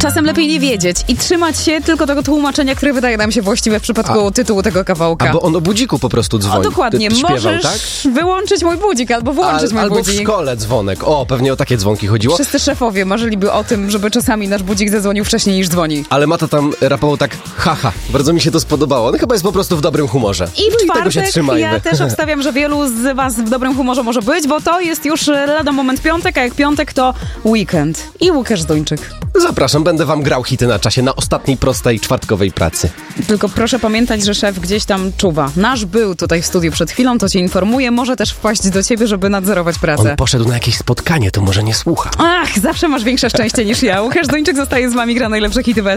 Czasem lepiej nie wiedzieć i trzymać się tylko tego tłumaczenia, które wydaje nam się właściwe w przypadku tytułu tego kawałka. Albo on o budziku po prostu dzwoni. O, dokładnie. Śpiewał, możesz tak? wyłączyć mój budzik albo włączyć mój albo budzik. w szkole dzwonek. O, pewnie o takie dzwonki chodziło. Wszyscy szefowie marzyliby o tym, żeby czasami nasz budzik zadzwonił wcześniej niż dzwoni. Ale Mata tam rapował tak, haha, bardzo mi się to spodobało. On chyba jest po prostu w dobrym humorze. I w tego się czwartek trzymajmy. ja też obstawiam, że wielu z was w dobrym humorze może być, bo to jest już lada moment piątek, a jak piątek to weekend. I Łukasz Zduńczyk. Zapraszam, będę wam grał hity na czasie, na ostatniej prostej czwartkowej pracy. Tylko proszę pamiętać, że szef gdzieś tam czuwa. Nasz był tutaj w studiu przed chwilą, to cię informuje, może też wpaść do ciebie, żeby nadzorować pracę. On poszedł na jakieś spotkanie, to może nie słucha. Ach, zawsze masz większe szczęście niż ja. Łukasz Zduńczyk zostaje z wami, gra najlepsze hity w